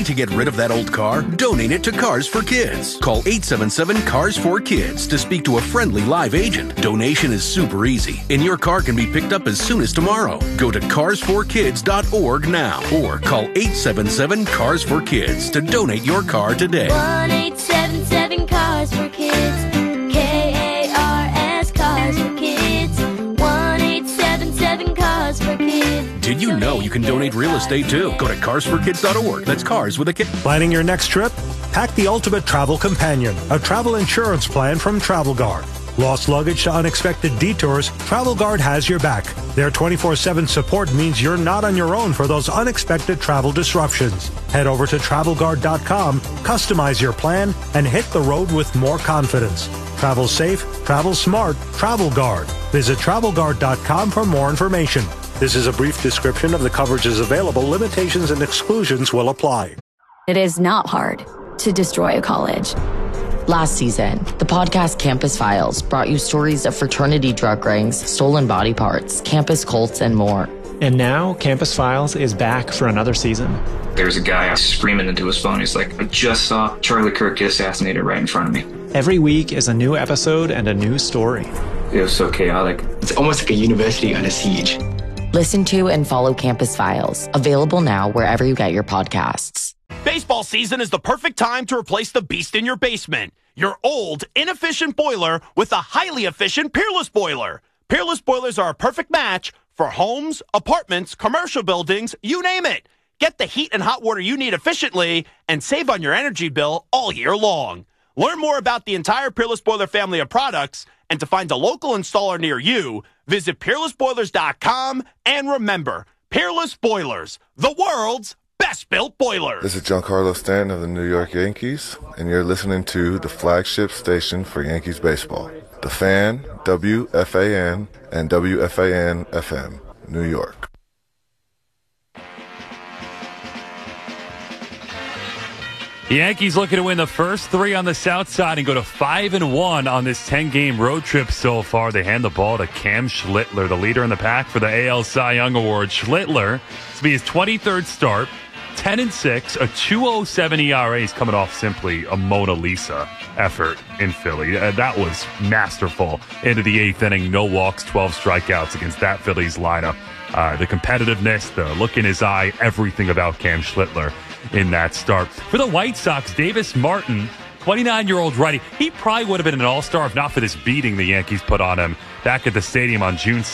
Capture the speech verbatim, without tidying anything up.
to get rid of that old car? Donate it to Cars for Kids. Call eight seven seven, C A R S four Kids to speak to a friendly live agent. Donation is super easy, and your car can be picked up as soon as tomorrow. Go to cars for kids dot org now or call eight seven seven, C A R S four Kids to donate your car today. one eight seven seven, C A R S for Kids. K A R S, Cars for Kids. one eight seven seven, C A R S for Kids. Did you know you can donate real estate too? Go to cars for kids dot org. That's cars with a kid. Planning your next trip? Pack the Ultimate Travel Companion, a travel insurance plan from Travel Guard. Lost luggage to unexpected detours, Travel Guard has your back. Their twenty-four seven support means you're not on your own for those unexpected travel disruptions. Head over to travel guard dot com, customize your plan, and hit the road with more confidence. Travel safe, travel smart, Travel Guard. Visit travel guard dot com for more information. This is a brief description of the coverages available. Limitations and exclusions will apply. It is not hard to destroy a college. Last season, the podcast Campus Files brought you stories of fraternity drug rings, stolen body parts, campus cults, and more. And now, Campus Files is back for another season. There's a guy screaming into his phone. He's like, I just saw Charlie Kirk get assassinated right in front of me. Every week is a new episode and a new story. It was so chaotic. It's almost like a university on a siege. Listen to and follow Campus Files, available now wherever you get your podcasts. Baseball season is the perfect time to replace the beast in your basement. Your old, inefficient boiler with a highly efficient Peerless boiler. Peerless boilers are a perfect match for homes, apartments, commercial buildings, you name it. Get the heat and hot water you need efficiently and save on your energy bill all year long. Learn more about the entire Peerless Boiler family of products and to find a local installer near you, visit peerless boilers dot com. And remember, Peerless Boilers, the world's best-built boiler. This is Giancarlo Stanton of the New York Yankees, and you're listening to the flagship station for Yankees baseball, The Fan, W F A N, and W F A N F M, New York. The Yankees looking to win the first three on the south side and go to five and one on this ten-game road trip so far. They hand the ball to Cam Schlittler, the leader in the pack for the A L Cy Young Award. Schlittler, this will be his twenty-third start, ten and six, a two oh seven E R A. He's coming off simply a Mona Lisa effort in Philly. Uh, that was masterful. Into the eighth inning, no walks, twelve strikeouts against that Phillies lineup. Uh, the competitiveness, the look in his eye, everything about Cam Schlittler in that start. For the White Sox, Davis Martin, twenty-nine-year-old righty. He probably would have been an all-star if not for this beating the Yankees put on him back at the stadium on June